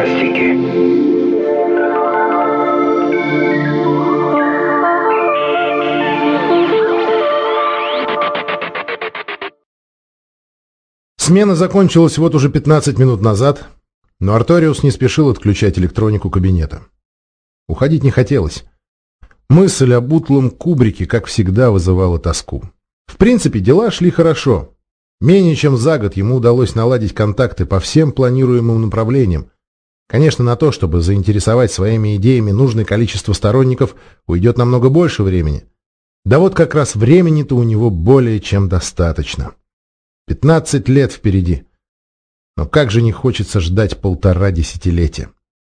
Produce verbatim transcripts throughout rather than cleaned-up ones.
фантастики. Смена закончилась вот уже пятнадцать минут назад, но Арториус не спешил отключать электронику кабинета. Уходить не хотелось. Мысль об утлом кубрике, как всегда, вызывала тоску. В принципе, дела шли хорошо. Менее чем за год ему удалось наладить контакты по всем планируемым направлениям. Конечно, на то, чтобы заинтересовать своими идеями нужное количество сторонников, уйдет намного больше времени. Да вот как раз времени-то у него более чем достаточно. Пятнадцать лет впереди. Но как же не хочется ждать полтора десятилетия.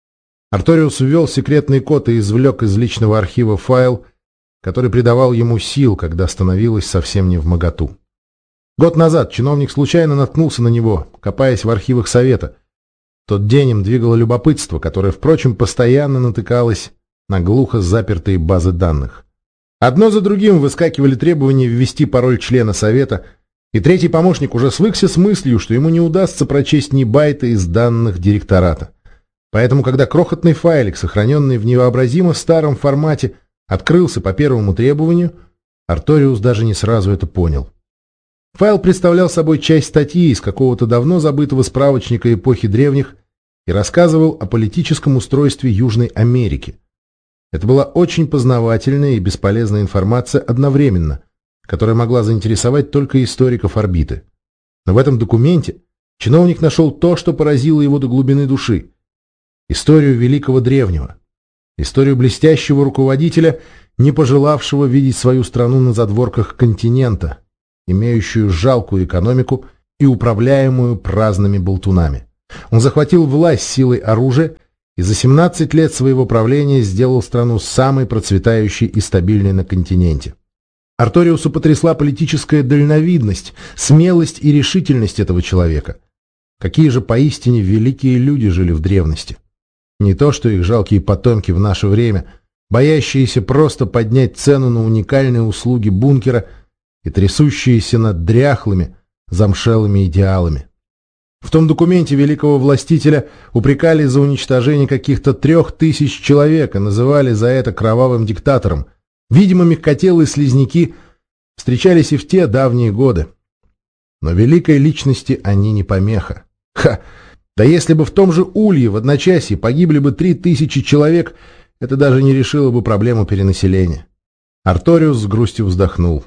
Арториус ввел секретный код и извлек из личного архива файл, который придавал ему сил, когда становилось совсем невмоготу. Год назад чиновник случайно наткнулся на него, копаясь в архивах Совета. В тот день им двигало любопытство, которое, впрочем, постоянно натыкалось на глухо запертые базы данных. Одно за другим выскакивали требования ввести пароль члена Совета, и третий помощник уже свыкся с мыслью, что ему не удастся прочесть ни байта из данных директората. Поэтому, когда крохотный файлик, сохраненный в невообразимо старом формате, открылся по первому требованию, Арториус даже не сразу это понял. Файл представлял собой часть статьи из какого-то давно забытого справочника эпохи древних и рассказывал о политическом устройстве Южной Америки. Это была очень познавательная и бесполезная информация одновременно, которая могла заинтересовать только историков орбиты. Но в этом документе чиновник нашел то, что поразило его до глубины души. Историю великого древнего. Историю блестящего руководителя, не пожелавшего видеть свою страну на задворках континента, имеющую жалкую экономику и управляемую праздными болтунами. Он захватил власть силой оружия и за семнадцать лет своего правления сделал страну самой процветающей и стабильной на континенте. Арториусу потрясла политическая дальновидность, смелость и решительность этого человека. Какие же поистине великие люди жили в древности. Не то что их жалкие потомки в наше время, боящиеся просто поднять цену на уникальные услуги бункера и трясущиеся над дряхлыми, замшелыми идеалами. В том документе великого властителя упрекали за уничтожение каких-то трех тысяч человек и называли за это кровавым диктатором. Видимо, мягкотелые слизняки встречались и в те давние годы. Но великой личности они не помеха. Ха! Да если бы в том же Улье в одночасье погибли бы три тысячи человек, это даже не решило бы проблему перенаселения. Арториус с грустью вздохнул.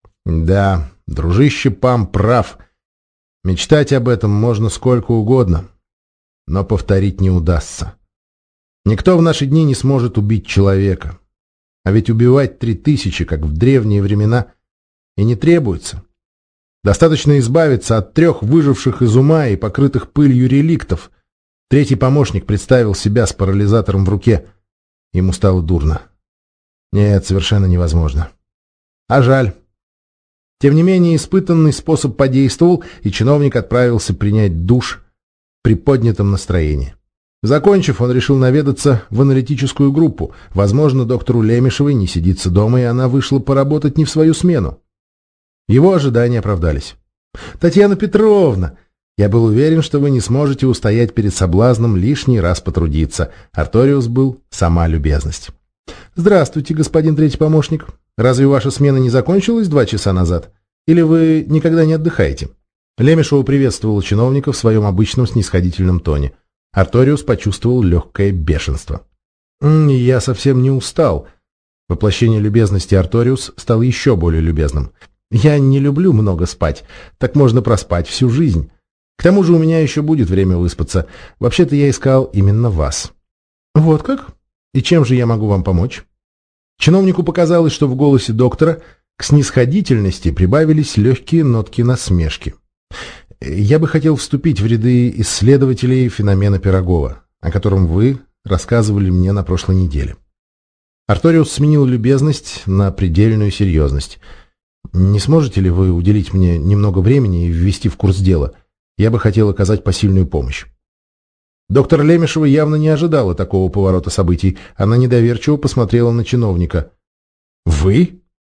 Да, дружище Пам прав. Мечтать об этом можно сколько угодно, но повторить не удастся. Никто в наши дни не сможет убить человека. А ведь убивать три тысячи, как в древние времена, и не требуется. Достаточно избавиться от трех выживших из ума и покрытых пылью реликтов. Третий помощник представил себя с парализатором в руке. Ему стало дурно. Нет, совершенно невозможно. А жаль. Тем не менее, испытанный способ подействовал, и чиновник отправился принять душ при поднятом настроении. Закончив, он решил наведаться в аналитическую группу. Возможно, доктору Лемешевой не сидится дома, и она вышла поработать не в свою смену. Его ожидания оправдались. «Татьяна Петровна, я был уверен, что вы не сможете устоять перед соблазном лишний раз потрудиться». Арториус был сама любезность. «Здравствуйте, господин третий помощник. Разве ваша смена не закончилась два часа назад? Или вы никогда не отдыхаете?» Лемешева приветствовала чиновника в своем обычном снисходительном тоне. Арториус почувствовал легкое бешенство. «Я совсем не устал». Воплощение любезности Арториус стал еще более любезным. «Я не люблю много спать, так можно проспать всю жизнь. К тому же у меня еще будет время выспаться. Вообще-то я искал именно вас». «Вот как? И чем же я могу вам помочь?» Чиновнику показалось, что в голосе доктора к снисходительности прибавились легкие нотки насмешки. «Я бы хотел вступить в ряды исследователей феномена Пирогова, о котором вы рассказывали мне на прошлой неделе». Арториус сменил любезность на предельную серьезность. «Не сможете ли вы уделить мне немного времени и ввести в курс дела? Я бы хотел оказать посильную помощь». Доктор Лемешева явно не ожидала такого поворота событий. Она недоверчиво посмотрела на чиновника. «Вы?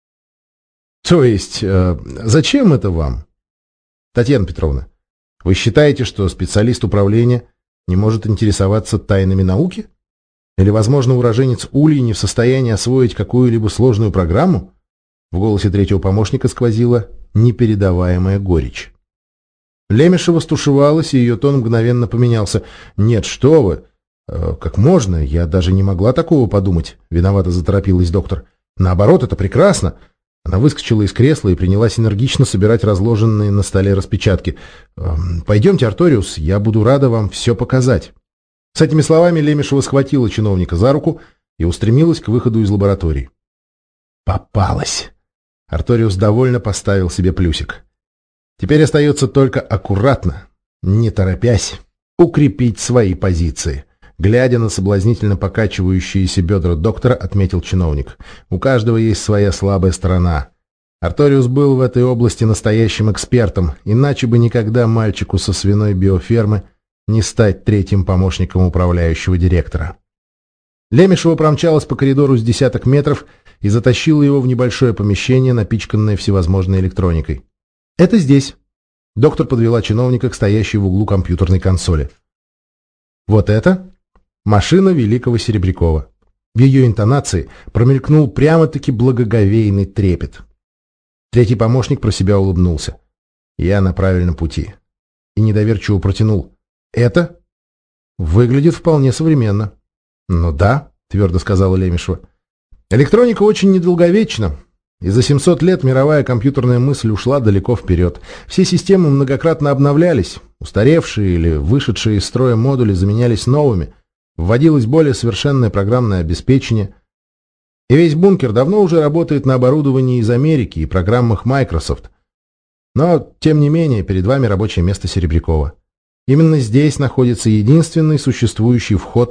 То есть, э, зачем это вам?» «Татьяна Петровна, вы считаете, что специалист управления Не может интересоваться тайнами науки? Или, возможно, уроженец Ульи не в состоянии освоить какую-либо сложную программу? В голосе третьего помощника сквозила непередаваемая горечь. Лемешева стушевалась, и ее тон мгновенно поменялся. «Нет, что вы! Э, как можно? Я даже не могла такого подумать», — виновато заторопилась доктор. «Наоборот, это прекрасно!» Она выскочила из кресла и принялась энергично собирать разложенные на столе распечатки. «Э, «Пойдемте, Арториус, я буду рада вам все показать». С этими словами Лемешева схватила чиновника за руку и устремилась к выходу из лаборатории. «Попалась!» Арториус довольно поставил себе плюсик. Теперь остается только аккуратно, не торопясь, укрепить свои позиции. Глядя на соблазнительно покачивающиеся бедра доктора, отметил чиновник. У каждого есть своя слабая сторона. Арториус был в этой области настоящим экспертом, иначе бы никогда мальчику со свиной биофермы не стать третьим помощником управляющего директора. Лемешева промчалась по коридору с десяток метров и затащила его в небольшое помещение, напичканное всевозможной электроникой. «Это здесь». Доктор подвела чиновника к стоящей в углу компьютерной консоли. «Вот это машина великого Серебрякова». В ее интонации промелькнул прямо-таки благоговейный трепет. Третий помощник про себя улыбнулся. «Я на правильном пути». И недоверчиво протянул. «Это выглядит вполне современно». «Ну да», — твердо сказала Лемешева. «Электроника очень недолговечна. И за семьсот лет мировая компьютерная мысль ушла далеко вперед. Все системы многократно обновлялись, устаревшие или вышедшие из строя модули заменялись новыми, вводилось более совершенное программное обеспечение. И весь бункер давно уже работает на оборудовании из Америки и программах Microsoft. Но, тем не менее, перед вами рабочее место Серебрякова. Именно здесь находится единственный существующий вход